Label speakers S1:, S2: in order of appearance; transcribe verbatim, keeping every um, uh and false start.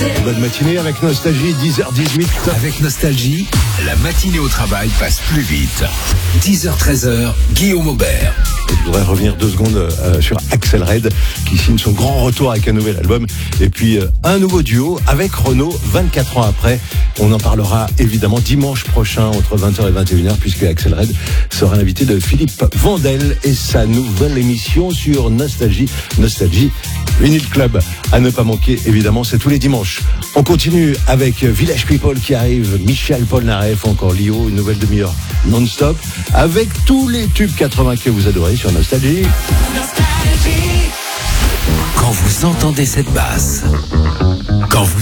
S1: Bonne matinée avec Nostalgie, dix heures dix-huit.
S2: Avec Nostalgie, la matinée au travail passe plus vite. dix heures treize, Guillaume Aubert.
S1: Je voudrais revenir deux secondes euh, sur Axel Red qui signe son grand retour avec un nouvel album et puis euh, un nouveau duo avec Renaud vingt-quatre ans après. On en parlera évidemment dimanche prochain entre vingt heures et vingt et une heures puisque Axel Red sera l'invité de Philippe Vandel et sa nouvelle émission sur Nostalgie, Nostalgie Vinyl Club. À ne pas manquer évidemment, c'est tous les dimanches. On continue avec Village People qui arrive, Michel Polnareff, encore Lio, une nouvelle demi-heure non-stop avec tous les tubes quatre-vingts que vous adorez sur Nostalgie.
S2: Quand vous entendez cette basse, quand vous